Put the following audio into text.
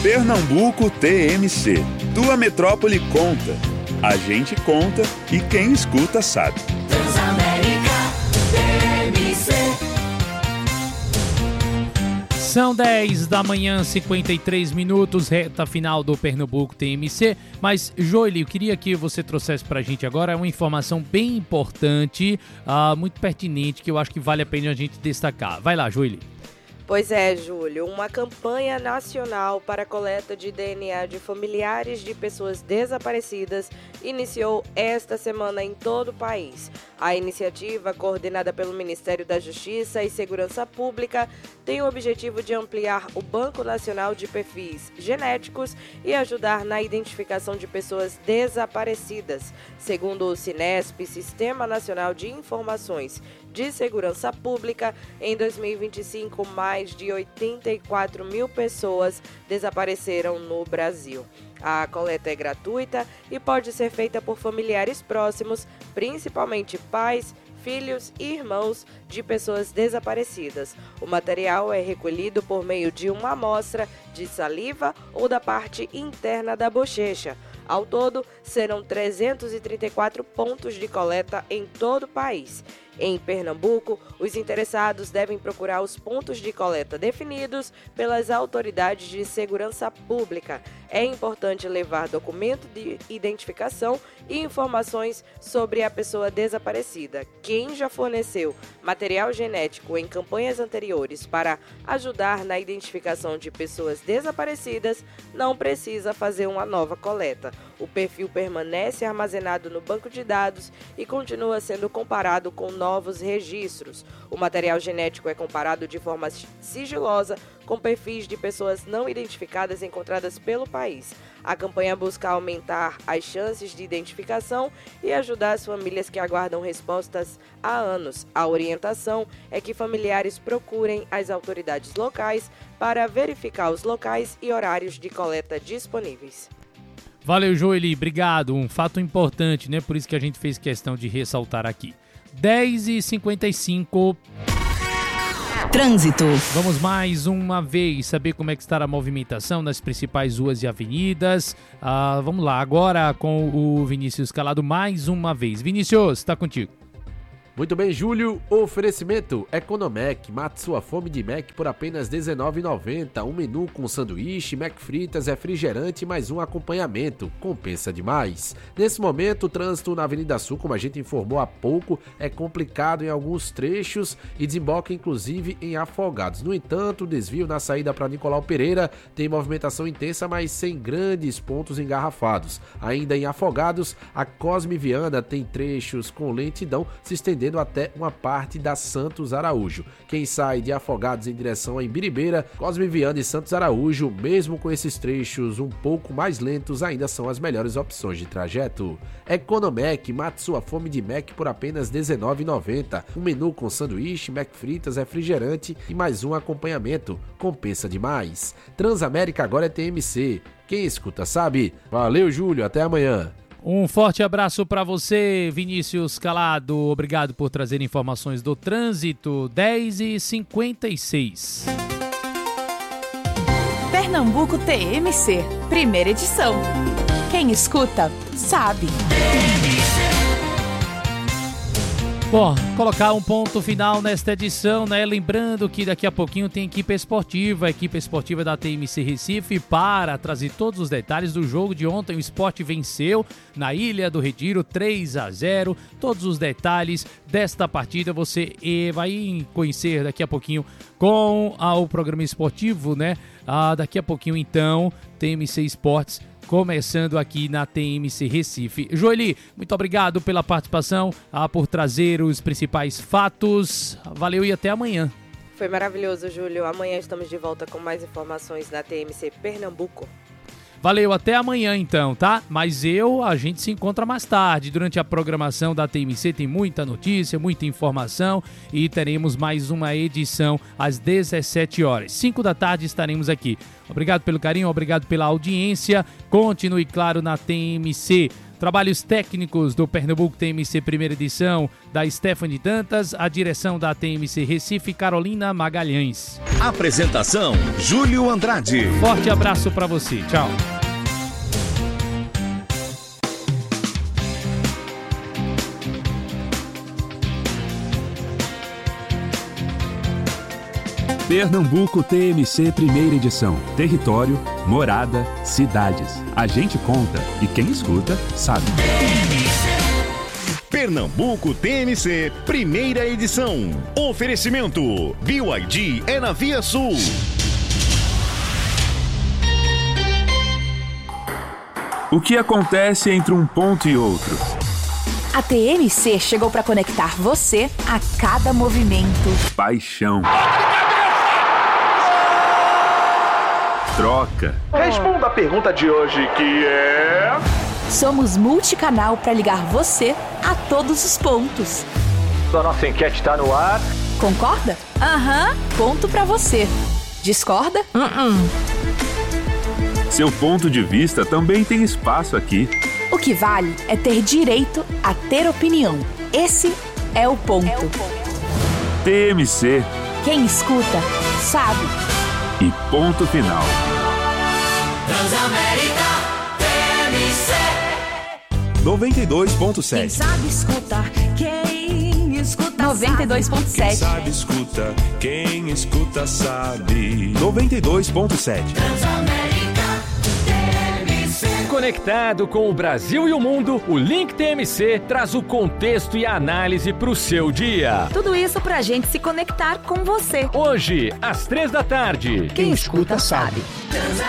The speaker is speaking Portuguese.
Pernambuco TMC. Tua metrópole conta. A gente conta e quem escuta sabe. Transamérica TMC. São 10 da manhã, 53 minutos, reta final do Pernambuco TMC. Mas, Joely, eu queria que você trouxesse pra gente agora uma informação bem importante, muito pertinente, que eu acho que vale a pena a gente destacar. Vai lá, Joely. Pois é, Júlio, uma campanha nacional para a coleta de DNA de familiares de pessoas desaparecidas iniciou esta semana em todo o país. A iniciativa, coordenada pelo Ministério da Justiça e Segurança Pública, tem o objetivo de ampliar o Banco Nacional de Perfis Genéticos e ajudar na identificação de pessoas desaparecidas. Segundo o Sinesp, Sistema Nacional de Informações de Segurança Pública, em 2025, mais de 84 mil pessoas desapareceram no Brasil. A coleta é gratuita e pode ser feita por familiares próximos, principalmente pais, filhos e irmãos de pessoas desaparecidas. O material é recolhido por meio de uma amostra de saliva ou da parte interna da bochecha. Ao todo, serão 334 pontos de coleta em todo o país. Em Pernambuco, os interessados devem procurar os pontos de coleta definidos pelas autoridades de segurança pública. É importante levar documento de identificação e informações sobre a pessoa desaparecida. Quem já forneceu material genético em campanhas anteriores para ajudar na identificação de pessoas desaparecidas não precisa fazer uma nova coleta. O perfil permanece armazenado no banco de dados e continua sendo comparado com novos registros. O material genético é comparado de forma sigilosa com perfis de pessoas não identificadas encontradas pelo país. A campanha busca aumentar as chances de identificação e ajudar as famílias que aguardam respostas há anos. A orientação é que familiares procurem as autoridades locais para verificar os locais e horários de coleta disponíveis. Valeu, Joely, obrigado. Um fato importante, né? Por isso que a gente fez questão de ressaltar aqui. 10h55. Trânsito. Vamos mais uma vez saber como é que está a movimentação nas principais ruas e avenidas. Vamos lá, agora com o Vinícius Calado mais uma vez. Vinícius, está contigo. Muito bem, Júlio. Oferecimento Economec. Mate sua fome de Mac por apenas R$19,90. Um menu com sanduíche, Mac fritas, refrigerante e mais um acompanhamento. Compensa demais. Nesse momento, o trânsito na Avenida Sul, como a gente informou há pouco, é complicado em alguns trechos e desemboca inclusive em Afogados. No entanto, o desvio na saída para Nicolau Pereira tem movimentação intensa, mas sem grandes pontos engarrafados. Ainda em Afogados, a Cosme Viana tem trechos com lentidão se estendendo até uma parte da Santos Araújo. Quem sai de Afogados em direção a Imbiribeira, Cosme Viana e Santos Araújo, mesmo com esses trechos um pouco mais lentos, ainda são as melhores opções de trajeto. Economec, mate sua fome de Mac por apenas R$19,90. Um menu com sanduíche, Mac fritas, refrigerante e mais um acompanhamento. Compensa demais. Transamérica agora é TMC. Quem escuta sabe. Valeu, Júlio. Até amanhã. Um forte abraço para você, Vinícius Calado. Obrigado por trazer informações do trânsito. 10h56. Pernambuco TMC, primeira edição. Quem escuta, sabe. Bom, colocar um ponto final nesta edição, né? Lembrando que daqui a pouquinho tem equipe esportiva da TMC Recife para trazer todos os detalhes do jogo de ontem. O Sport venceu na Ilha do Retiro 3-0. Todos os detalhes desta partida você vai conhecer daqui a pouquinho com o programa esportivo, né? Daqui a pouquinho então, TMC Esportes começando aqui na TMC Recife. Joely, muito obrigado pela participação, por trazer os principais fatos. Valeu e até amanhã. Foi maravilhoso, Júlio. Amanhã estamos de volta com mais informações na TMC Pernambuco. Valeu, até amanhã então, tá? Mas a gente se encontra mais tarde. Durante a programação da TMC tem muita notícia, muita informação e teremos mais uma edição às 17 horas. 5 da tarde estaremos aqui. Obrigado pelo carinho, obrigado pela audiência. Continue, claro, na TMC. Trabalhos técnicos do Pernambuco TMC primeira edição, da Stephanie Dantas, a direção da TMC Recife, Carolina Magalhães. Apresentação, Júlio Andrade. Forte abraço para você. Tchau. Pernambuco TMC primeira edição. Território, morada, cidades. A gente conta e quem escuta sabe. Pernambuco TMC primeira edição. Oferecimento: BYD é na Via Sul. O que acontece entre um ponto e outro? A TMC chegou para conectar você a cada movimento. Paixão. Troca. Responda a pergunta de hoje, que é... Somos multicanal para ligar você a todos os pontos. A nossa enquete está no ar. Concorda? Aham. Ponto para você. Discorda? Seu ponto de vista também tem espaço aqui. O que vale é ter direito a ter opinião. Esse é o ponto. TMC. Quem escuta, sabe. E ponto final. Transamérica TMC. 92.7. Sabe escutar, quem escuta 92.7. Sabe escuta, quem escuta sabe. 92.7. Transamérica TMC. Conectado com o Brasil e o mundo, o Link TMC traz o contexto e a análise para o seu dia. Tudo isso pra gente se conectar com você. Hoje, às 3 da tarde. Quem escuta, sabe.